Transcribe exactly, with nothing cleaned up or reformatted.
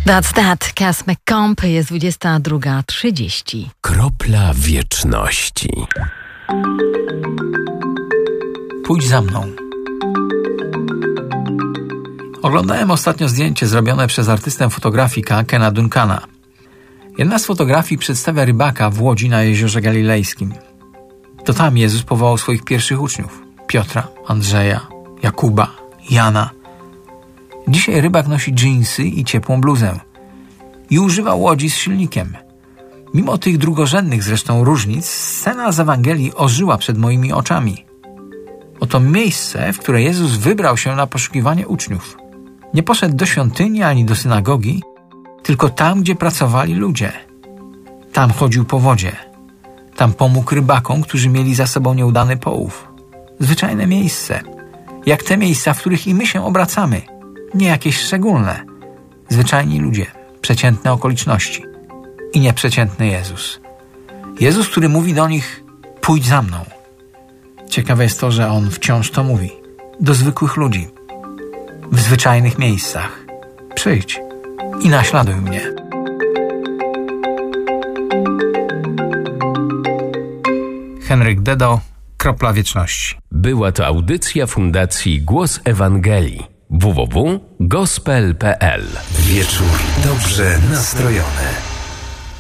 That's that. Cass McComb, jest dwudziesta druga trzydzieści. Kropla wieczności. Pójdź za mną. Oglądałem ostatnio zdjęcie zrobione przez artystę fotografika Kena Duncana. Jedna z fotografii przedstawia rybaka w łodzi na jeziorze galilejskim. To tam Jezus powołał swoich pierwszych uczniów. Piotra, Andrzeja, Jakuba, Jana. Dzisiaj rybak nosi dżinsy i ciepłą bluzę. I używa łodzi z silnikiem. Mimo tych drugorzędnych zresztą różnic, scena z Ewangelii ożyła przed moimi oczami. Oto miejsce, w które Jezus wybrał się na poszukiwanie uczniów. Nie poszedł do świątyni ani do synagogi, tylko tam, gdzie pracowali ludzie. Tam chodził po wodzie. Tam pomógł rybakom, którzy mieli za sobą nieudany połów. Zwyczajne miejsce. Jak te miejsca, w których i my się obracamy. Nie jakieś szczególne. Zwyczajni ludzie. Przeciętne okoliczności. I nieprzeciętny Jezus. Jezus, który mówi do nich: pójdź za mną. Ciekawe jest to, że On wciąż to mówi. Do zwykłych ludzi. W zwyczajnych miejscach. Przyjdź i naśladuj mnie. Henryk Dedo, Kropla Wieczności. Była to audycja Fundacji Głos Ewangelii. w w w kropka gospel kropka p l. Wieczór dobrze nastrojony.